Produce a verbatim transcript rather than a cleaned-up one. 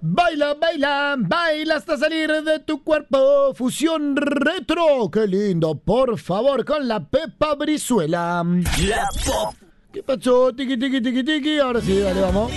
Baila, baila, baila hasta salir de tu cuerpo. Fusión retro, qué lindo, por favor, con la Pepa Brizuela. La Pop. ¿Qué pasó? Tiki, tiki, tiki, tiki. Ahora sí, dale, vamos.